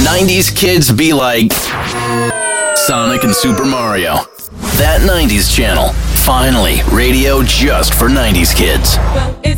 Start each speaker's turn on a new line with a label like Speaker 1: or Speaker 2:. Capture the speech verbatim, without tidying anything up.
Speaker 1: nineties kids be like Sonic and Super Mario. That nineties channel. Finally, radio just for nineties kids.
Speaker 2: Well, it's